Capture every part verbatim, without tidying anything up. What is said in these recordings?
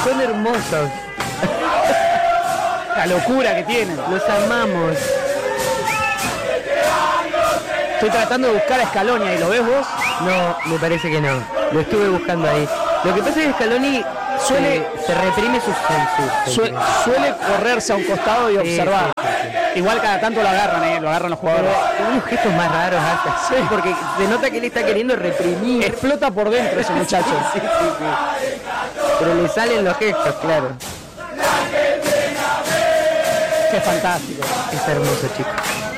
Son hermosos. La locura que tienen. Los amamos. Estoy tratando de buscar a Scaloni y ¿lo ves vos? No, me parece que no. Lo estuve buscando ahí. Lo que pasa es que Scaloni suele, eh, se reprime sus sus suele, suele correrse a un costado y observar. Sí, sí, sí. Igual cada tanto lo agarran, ¿eh? Lo agarran los jugadores. Pero unos gestos más raros hace. Sí. Porque se nota que él está queriendo reprimir. Explota por dentro ese muchacho. Sí, sí, sí. Pero le salen los gestos, claro. Qué fantástico. Es hermoso, chicos.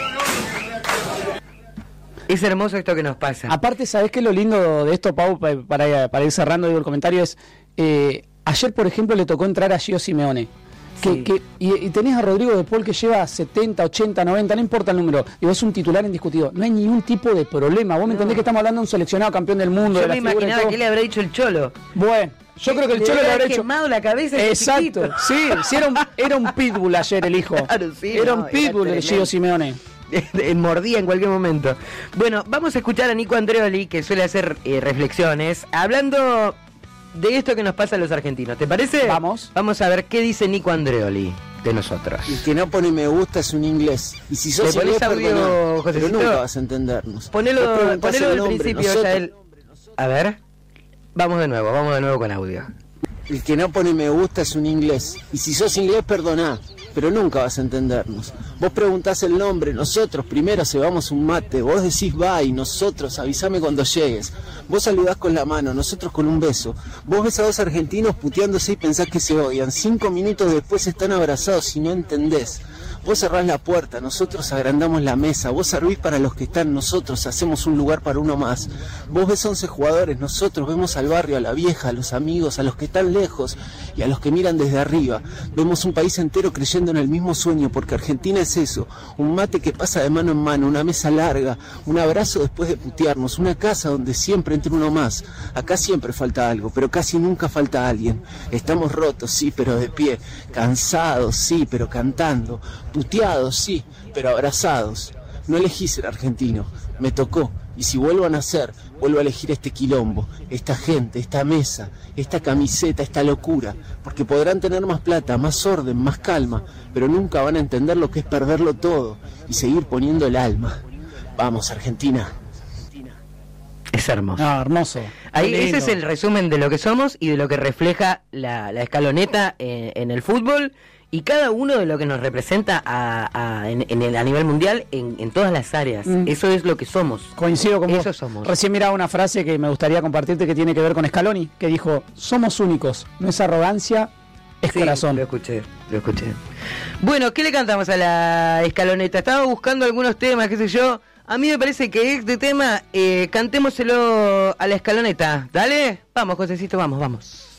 Es hermoso esto que nos pasa. Aparte, ¿sabés qué es lo lindo de esto, Pau? Para, para ir cerrando, digo, el comentario es... Eh, ayer, por ejemplo, le tocó entrar a Gio Simeone. Que, sí. que, y, y tenés a Rodrigo de Paul que lleva setenta, ochenta, noventa, no importa el número. Digo, es un titular indiscutido. No hay ningún tipo de problema. Vos me no. entendés que estamos hablando de un seleccionado campeón del mundo. Yo de me imaginaba que le habrá dicho el Cholo. Bueno, yo creo que el Cholo le habrá hecho... quemado la cabeza. Exacto, sí, sí, era un, era un pitbull ayer el hijo. Claro, sí, era no, un pitbull el Gio Simeone. Mordía en cualquier momento. Bueno, vamos a escuchar a Nico Andreoli, que suele hacer eh, reflexiones, hablando de esto que nos pasa a los argentinos. ¿Te parece? Vamos. Vamos a ver qué dice Nico Andreoli de nosotros. El que no pone me gusta es un inglés. Y si sos inglés, audio, perdona, pero nunca vas a entendernos. Ponelo, ponelo del principio. Nosotros, ya él... A ver. Vamos de nuevo, vamos de nuevo con audio. El que no pone me gusta es un inglés. Y si sos inglés, perdoná, pero nunca vas a entendernos. Vos preguntás el nombre, nosotros primero cebamos un mate. Vos decís bye, nosotros avísame cuando llegues. Vos saludás con la mano, nosotros con un beso. Vos ves a dos argentinos puteándose y pensás que se odian. Cinco minutos después están abrazados y no entendés. Vos cerrás la puerta, nosotros agrandamos la mesa. Vos servís para los que están, nosotros hacemos un lugar para uno más. Vos ves once jugadores, nosotros vemos al barrio, a la vieja, a los amigos, a los que están lejos y a los que miran desde arriba. Vemos un país entero creyendo en el mismo sueño, porque Argentina es eso, un mate que pasa de mano en mano, una mesa larga, un abrazo después de putearnos, una casa donde siempre entre uno más. Acá siempre falta algo, pero casi nunca falta alguien. Estamos rotos, sí, pero de pie, cansados, sí, pero cantando, puteados, sí, pero abrazados. No elegí ser argentino, me tocó, y si vuelvo a nacer, vuelvo a elegir este quilombo, esta gente, esta mesa, esta camiseta, esta locura, porque podrán tener más plata, más orden, más calma, pero nunca van a entender lo que es perderlo todo y seguir poniendo el alma. Vamos, Argentina. Es hermoso. No, hermoso. Ahí, ese es el resumen de lo que somos y de lo que refleja la, la escaloneta en, en el fútbol. Y cada uno de lo que nos representa a, a, en, en el, a nivel mundial en, en todas las áreas. Mm. Eso es lo que somos. Coincido con Eso vos. somos. Recién miraba una frase que me gustaría compartirte que tiene que ver con Scaloni, que dijo, somos únicos, no es arrogancia, es sí, corazón. Lo escuché, lo escuché. Bueno, ¿qué le cantamos a la escaloneta? Estaba buscando algunos temas, qué sé yo. A mí me parece que este tema, eh, cantémoselo a la escaloneta. ¿Dale? Vamos, Josecito, vamos, vamos.